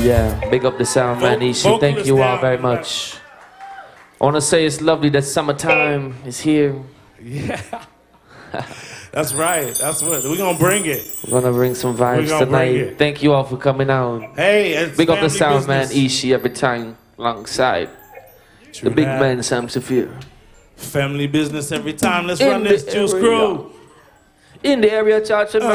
Yeah, big up the sound man, Ishi. Thank you all very much. I want to say it's lovely that summertime is here. Yeah. That's right. That's what we're gonna bring it. We're gonna bring some vibes tonight. Thank you all for coming out. Hey, it's big up the sound business. man, Ishi, every time alongside the big man, Sam Saphir. Family business every time. Let's run this Juice Crew. In the area, Church.